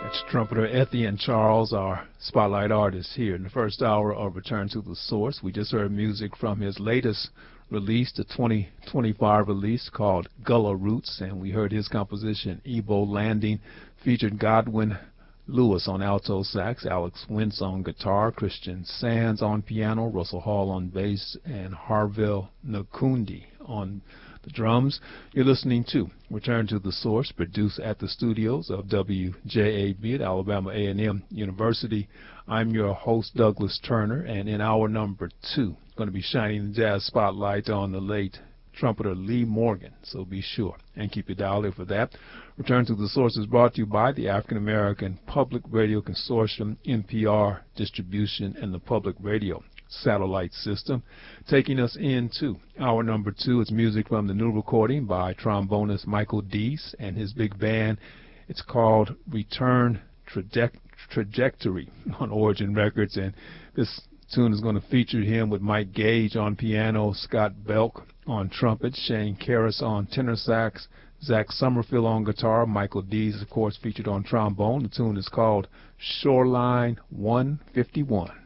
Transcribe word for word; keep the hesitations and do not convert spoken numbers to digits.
That's trumpeter Etienne Charles, our spotlight artist here. In the first hour of Return to the Source, we just heard music from his latest release, the twenty twenty-five release called Gullah Roots, and we heard his composition, Ebo Landing, featured Godwin Lewis on alto sax, Alex Wentz on guitar, Christian Sands on piano, Russell Hall on bass, and Harville Nakundi on the drums. You're listening to Return to the Source, produced at the studios of W J A B at Alabama A and M University. I'm your host, Douglas Turner, and in hour number two, going to be shining the jazz spotlight on the late trumpeter Lee Morgan, so be sure and keep your dial there for that. Return to the Source is brought to you by the African American Public Radio Consortium, N P R Distribution, and the Public Radio Satellite System. Taking us into hour number two, it's music from the new recording by trombonist Michael Deese and his big band. It's called Return Traje- Trajectory on Origin Records, and this tune is going to feature him with Mike Gage on piano, Scott Belk on trumpet, Shane Karras on tenor sax, Zach Summerfield on guitar, Michael Deese, of course, featured on trombone. The tune is called Shoreline one fifty-one.